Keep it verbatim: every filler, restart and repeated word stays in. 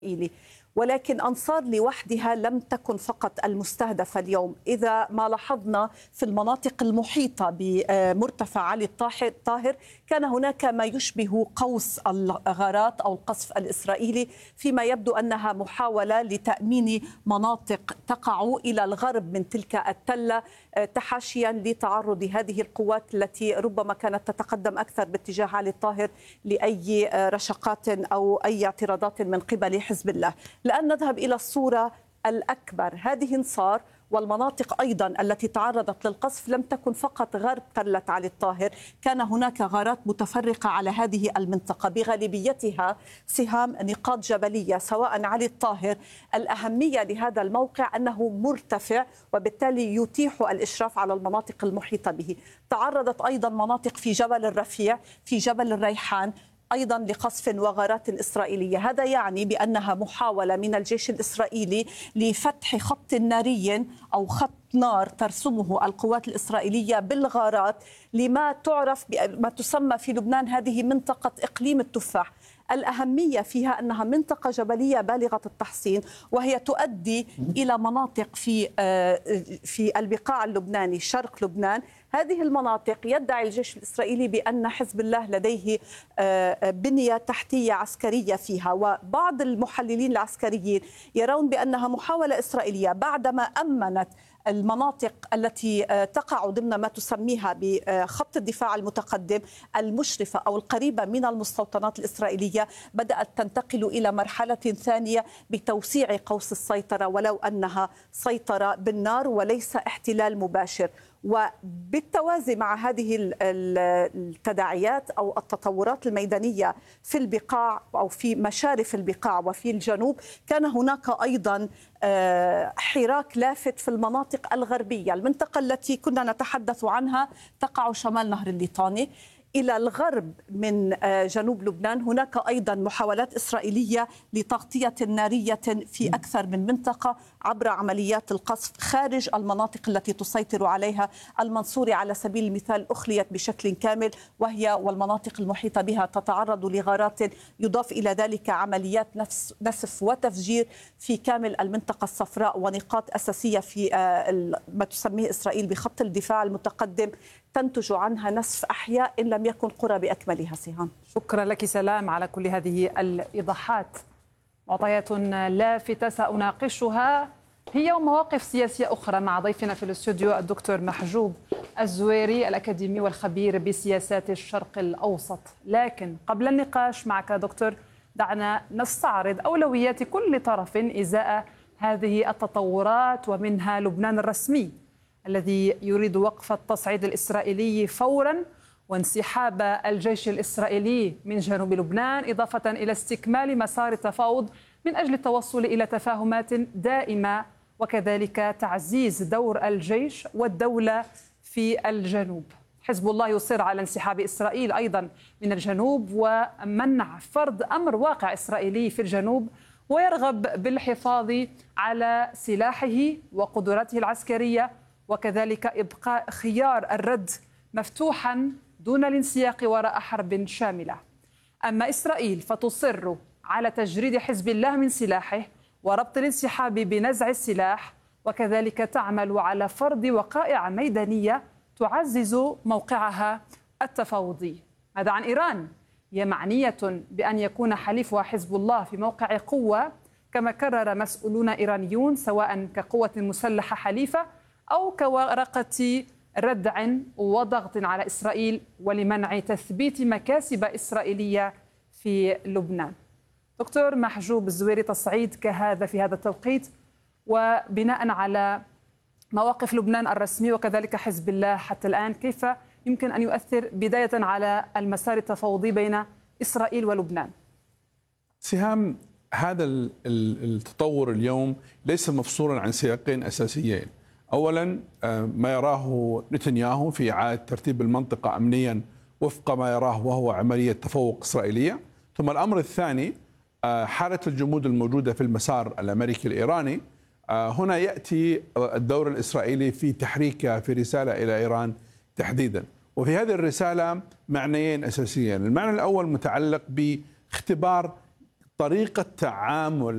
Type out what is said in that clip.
إسرائيلي. ولكن أنصار لوحدها لم تكن فقط المستهدفة اليوم. إذا ما لاحظنا في المناطق المحيطة بمرتفع علي الطاهر كان هناك ما يشبه قوس الغارات أو القصف الإسرائيلي، فيما يبدو أنها محاولة لتأمين مناطق تقع إلى الغرب من تلك التلة تحاشيا لتعرض هذه القوات التي ربما كانت تتقدم أكثر باتجاه علي الطاهر لأي رشقات أو أي اعتراضات من قبل حزب الله. لأن نذهب إلى الصورة الأكبر، هذه انصار والمناطق أيضا التي تعرضت للقصف لم تكن فقط غرب تلة علي الطاهر، كان هناك غارات متفرقة على هذه المنطقة بغالبيتها سهام نقاط جبلية سواء علي الطاهر. الأهمية لهذا الموقع أنه مرتفع وبالتالي يتيح الإشراف على المناطق المحيطة به. تعرضت أيضا مناطق في جبل الرفيع في جبل الريحان أيضا لقصف وغارات إسرائيلية. هذا يعني بأنها محاولة من الجيش الإسرائيلي لفتح خط ناري أو خط نار ترسمه القوات الإسرائيلية بالغارات لما تعرف بما تسمى في لبنان هذه منطقة إقليم التفاح. الأهمية فيها أنها منطقة جبلية بالغة التحصين، وهي تؤدي إلى مناطق في في البقاع اللبناني شرق لبنان. هذه المناطق يدعي الجيش الإسرائيلي بأن حزب الله لديه بنية تحتية عسكرية فيها، وبعض المحللين العسكريين يرون بأنها محاولة إسرائيلية بعدما أمنت المناطق التي تقع ضمن ما تسميها بخط الدفاع المتقدم المشرفة أو القريبة من المستوطنات الإسرائيلية، بدأت تنتقل إلى مرحلة ثانية بتوسيع قوس السيطرة، ولو أنها سيطرة بالنار وليس احتلال مباشر. وبالتوازي مع هذه التداعيات أو التطورات الميدانية في البقاع أو في مشارف البقاع وفي الجنوب، كان هناك أيضا حراك لافت في المناطق الغربية. المنطقة التي كنا نتحدث عنها تقع شمال نهر الليطاني. إلى الغرب من جنوب لبنان هناك أيضا محاولات إسرائيلية لتغطية نارية في أكثر من منطقة عبر عمليات القصف خارج المناطق التي تسيطر عليها. المنصورة على سبيل المثال أخليت بشكل كامل، وهي والمناطق المحيطة بها تتعرض لغارات، يضاف إلى ذلك عمليات نسف وتفجير في كامل المنطقة الصفراء ونقاط أساسية في ما تسميه إسرائيل بخط الدفاع المتقدم تنتج عنها نسف أحياء إن لم يكن قرى بأكملها. سهام، شكرا لك سلام على كل هذه الإيضاحات. معطيات لافتة سأناقشها هي ومواقف سياسية أخرى مع ضيفنا في الاستوديو الدكتور محجوب الزويري الأكاديمي والخبير بسياسات الشرق الأوسط. لكن قبل النقاش معك دكتور دعنا نستعرض أولويات كل طرف إزاء هذه التطورات، ومنها لبنان الرسمي الذي يريد وقف التصعيد الإسرائيلي فورا وانسحاب الجيش الإسرائيلي من جنوب لبنان، إضافة إلى استكمال مسار التفاوض من أجل التوصل إلى تفاهمات دائمة، وكذلك تعزيز دور الجيش والدولة في الجنوب. حزب الله يصر على انسحاب إسرائيل أيضا من الجنوب ومنع فرض أمر واقع إسرائيلي في الجنوب، ويرغب بالحفاظ على سلاحه وقدراته العسكرية، وكذلك إبقاء خيار الرد مفتوحا دون الانسياق وراء حرب شاملة. أما إسرائيل فتصر على تجريد حزب الله من سلاحه وربط الانسحاب بنزع السلاح، وكذلك تعمل على فرض وقائع ميدانية تعزز موقعها التفاوضي. هذا عن إيران، هي معنية بأن يكون حليفها حزب الله في موقع قوة كما كرر مسؤولون إيرانيون، سواء كقوة مسلحة حليفة أو كورقة ردع وضغط على إسرائيل ولمنع تثبيت مكاسب إسرائيلية في لبنان. دكتور محجوب الزويري، تصعيد كهذا في هذا التوقيت وبناء على مواقف لبنان الرسمي وكذلك حزب الله حتى الآن، كيف يمكن أن يؤثر بداية على المسار التفاوضي بين إسرائيل ولبنان؟ سهام، هذا التطور اليوم ليس مفصولا عن سياقين أساسيين. أولا ما يراه نتنياهو في إعادة ترتيب المنطقة أمنيا وفق ما يراه وهو عملية تفوق إسرائيلية، ثم الأمر الثاني حالة الجمود الموجودة في المسار الأمريكي الإيراني. هنا يأتي الدور الإسرائيلي في تحريكها في رسالة إلى إيران تحديدا، وفي هذه الرسالة معنيين أساسيين. المعنى الأول متعلق باختبار طريقة تعامل